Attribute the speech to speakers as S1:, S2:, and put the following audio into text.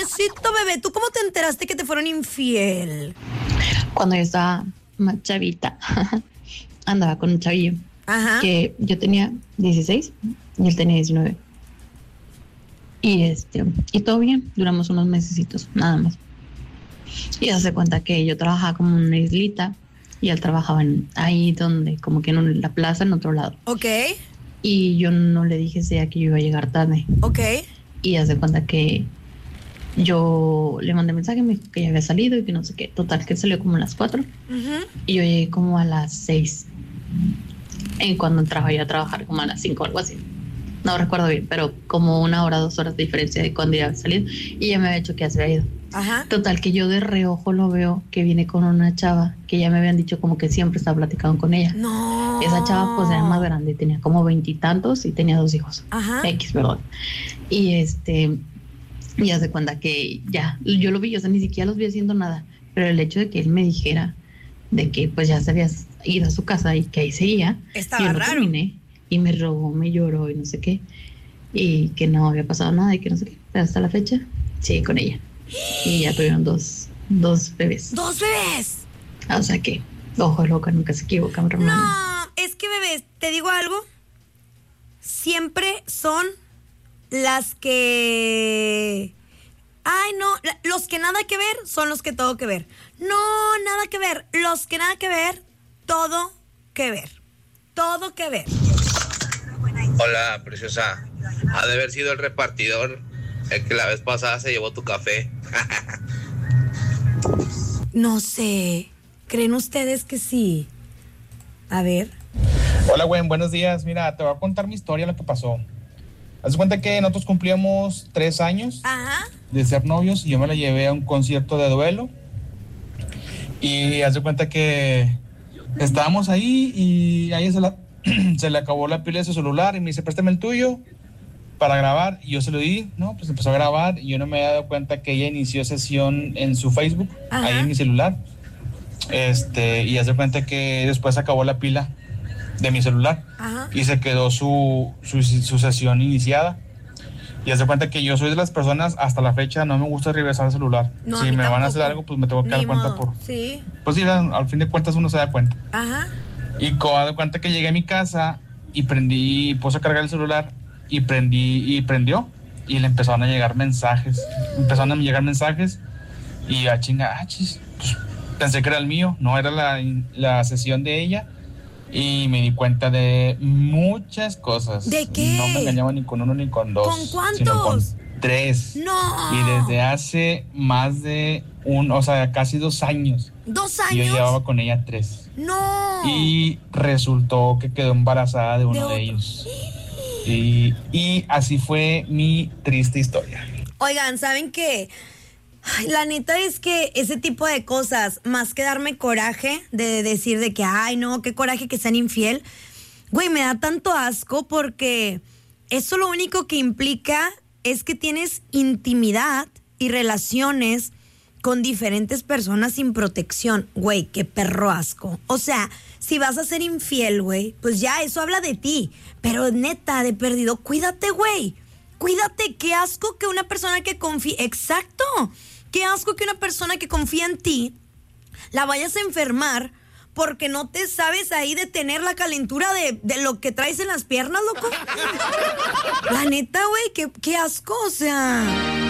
S1: chismecito, bebé. ¿Tú cómo te enteraste que te fueron infiel?
S2: Cuando yo estaba más chavita, andaba con un chavillo.
S1: Ajá.
S2: Que yo tenía 16 y él tenía 19. Y todo bien, duramos unos mesecitos, nada más. Y hace cuenta que yo trabajaba como en una islita y él trabajaba ahí donde, como que en la plaza, en otro lado.
S1: Ok.
S2: Y yo no le dije ese día que yo iba a llegar tarde.
S1: Ok.
S2: Y hace cuenta que yo le mandé mensaje, me dijo que ya había salido y que no sé qué. Total, que salió como a las 4 y yo llegué como a las 6. Y cuando entraba yo a trabajar como a las 5 o algo así. No recuerdo bien, pero como 1 hora, 2 horas de diferencia de cuando ya había salido. Y ya me había dicho que ya se había ido.
S1: Ajá.
S2: Total, que yo de reojo lo veo que viene con una chava que ya me habían dicho como que siempre estaba platicando con ella.
S1: No.
S2: Esa chava pues era más grande, tenía como 20 y tantos y tenía 2 hijos.
S1: Ajá.
S2: X, perdón. Y ya se cuenta que ya, yo lo vi, o sea, ni siquiera los vi haciendo nada. Pero el hecho de que él me dijera de que pues ya se había ido a su casa y que ahí seguía,
S1: Estaba
S2: yo lo
S1: raro.
S2: terminé y me rogó, me lloró y no sé qué. Y que no había pasado nada y que no sé qué. Pero hasta la fecha, sí, con ella. Y ya tuvieron dos bebés.
S1: ¡2 bebés!
S2: O sea que, ojo loca, nunca se equivoca, hermano.
S1: No, es que bebés, ¿te digo algo? Siempre son las que... Ay, no, los que nada que ver son los que todo que ver. No, nada que ver. Los que nada que ver, todo que ver. Todo que ver.
S3: Hola, preciosa. Ha de haber sido el repartidor el que la vez pasada se llevó tu café.
S1: No sé. ¿Creen ustedes que sí? A ver.
S4: Hola, Gwen, buenos días. Mira, te voy a contar mi historia, lo que pasó. Haz de cuenta que nosotros cumplíamos 3 años
S1: Ajá.
S4: de ser novios y yo me la llevé a un concierto de duelo. Y haz de cuenta que estábamos ahí y a ella se le acabó la pila de su celular y me dice, préstame el tuyo para grabar. Y yo se lo di, ¿no? Pues empezó a grabar y yo no me había dado cuenta que ella inició sesión en su Facebook,
S1: Ajá.
S4: ahí en mi celular. Y haz de cuenta que después acabó la pila de mi celular.
S1: Ajá.
S4: Y se quedó su sesión iniciada. Y haz de cuenta que yo soy de las personas, hasta la fecha, no me gusta regresar el celular.
S1: No,
S4: si
S1: a mí
S4: me van a
S1: tampoco.
S4: hacer algo, pues me tengo que dar
S1: Ni
S4: cuenta
S1: modo. Sí.
S4: Pues sí, al fin de cuentas uno se da cuenta.
S1: Ajá.
S4: Y haz de cuenta que llegué a mi casa y puse a cargar el celular y prendió. Y le empezaron a llegar mensajes. Y a chinga, pues pensé que era el mío, no era la sesión de ella. Y me di cuenta de muchas cosas.
S1: ¿De qué?
S4: No me engañaba ni con uno ni con dos.
S1: ¿Con cuántos?
S4: Sino con 3.
S1: No.
S4: Y desde hace más de casi 2 años.
S1: 2
S4: Y yo
S1: años.
S4: llevaba con ella 3.
S1: No.
S4: Y resultó que quedó embarazada de uno
S1: otro.
S4: de ellos. Y así fue mi triste historia.
S1: Oigan, ¿saben qué? Ay, la neta es que ese tipo de cosas, más que darme coraje de decir de que, ay, no, qué coraje que sean infiel, güey, me da tanto asco porque eso lo único que implica es que tienes intimidad y relaciones con diferentes personas sin protección. Güey, qué perro asco. O sea, si vas a ser infiel, güey, pues ya eso habla de ti. Pero neta, de perdido, cuídate, güey. Cuídate, qué asco que una persona que confía... Exacto. Qué asco que una persona que confía en ti la vayas a enfermar porque no te sabes ahí detener la calentura de lo que traes en las piernas, loco. La neta, güey, qué asco, o sea...